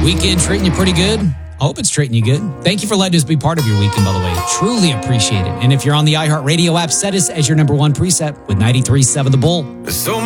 Weekend treating you pretty good? I hope it's treating you good. Thank you for letting us be part of your weekend, by the way. Truly appreciate it. And if you're on the iHeartRadio app, set us as your number one preset with 93.7 The Bull. So